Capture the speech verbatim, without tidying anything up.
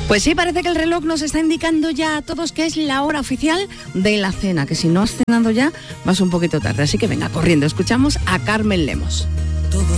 Pues sí, parece que el reloj nos está indicando ya a todos que es la hora oficial de la cena, que si no has cenado ya vas un poquito tarde. Así que venga, corriendo, escuchamos a Carmen Lemos.